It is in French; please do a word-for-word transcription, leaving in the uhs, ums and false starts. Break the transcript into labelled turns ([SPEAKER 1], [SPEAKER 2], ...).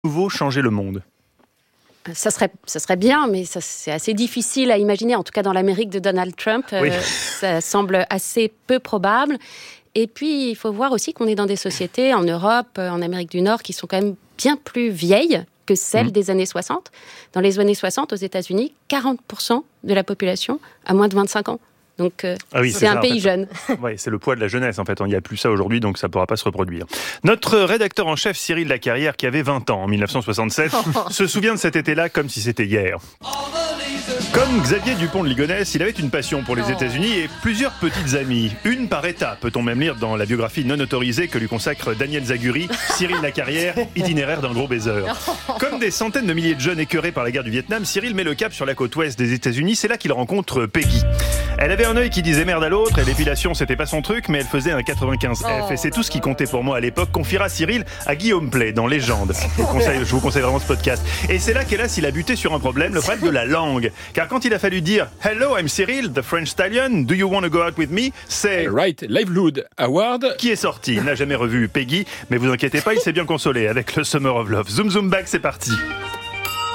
[SPEAKER 1] nouveau changer le monde ?
[SPEAKER 2] Ça serait, ça serait bien, mais ça, c'est assez difficile à imaginer. En tout cas, dans l'Amérique de Donald Trump, oui. euh, ça semble assez peu probable. Et puis, il faut voir aussi qu'on est dans des sociétés en Europe, en Amérique du Nord, qui sont quand même bien plus vieilles que celles mmh. des années soixante. Dans les années soixante, aux États-Unis, quarante pour cent de la population a moins de vingt-cinq ans. Donc, euh, ah oui, c'est, c'est un ça, pays en fait. jeune.
[SPEAKER 1] Oui, c'est le poids de la jeunesse, en fait. Il n'y a plus ça aujourd'hui, donc ça ne pourra pas se reproduire. Notre rédacteur en chef, Cyril Lacarrière, qui avait vingt ans en dix-neuf cent soixante-sept, se souvient de cet été-là comme si c'était hier. Comme Xavier Dupont de Ligonnès, il avait une passion pour les oh. États-Unis et plusieurs petites amies. Une par État, peut-on même lire dans la biographie non autorisée que lui consacre Daniel Zaguri, Cyril Lacarrière, itinéraire d'un gros baiser. Comme des centaines de milliers de jeunes écœurés par la guerre du Vietnam, Cyril met le cap sur la côte ouest des États-Unis. C'est là qu'il rencontre Peggy. Elle avait un œil qui disait merde à l'autre et l'épilation c'était pas son truc, mais elle faisait un quatre-vingt-quinze F. Oh, et c'est tout ce qui comptait pour moi à l'époque, confiera Cyril à Guillaume Play dans Légende. Je vous conseille, je vous conseille vraiment ce podcast. Et c'est là qu'hélas il a buté sur un problème, le problème de la langue. Car quand il a fallu dire Hello, I'm Cyril, the French stallion, do you want to go out with me? C'est
[SPEAKER 3] Right Livelihood Award
[SPEAKER 1] qui est sorti. Il n'a jamais revu Peggy, mais vous inquiétez pas, il s'est bien consolé avec le Summer of Love. Zoom Zoom Back, c'est parti.